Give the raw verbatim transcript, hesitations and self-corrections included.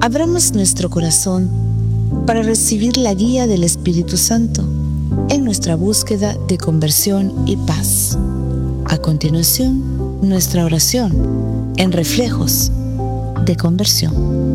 Abramos nuestro corazón para recibir la guía del Espíritu Santo en nuestra búsqueda de conversión y paz. A continuación, nuestra oración en reflejos de conversión.